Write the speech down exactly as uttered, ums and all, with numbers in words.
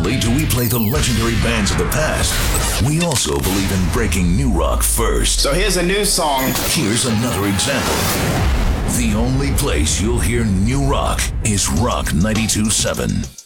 only do we play the legendary bands of the past, we also believe in breaking new rock first. So here's a new song. Here's another example. The only place you'll hear new rock is Rock ninety-two point seven.